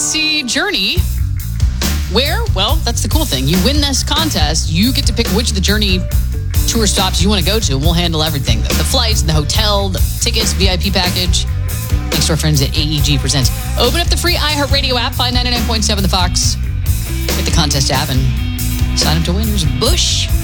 see Journey. Where? Well, that's the cool thing. You win this contest, you get to pick which of the Journey tour stops you want to go to, and we'll handle everything. The flights, the hotel, the tickets, VIP package. Thanks to our friends at AEG Presents. Open up the free iHeartRadio app, find 99.7 The Fox. Hit the contest app and sign up to win. Here's Bush.